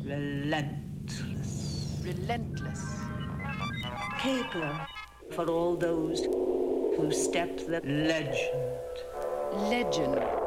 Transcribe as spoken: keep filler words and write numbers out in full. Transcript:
Relentless. Relentless. Kepler, for all those who step the legend. Legend.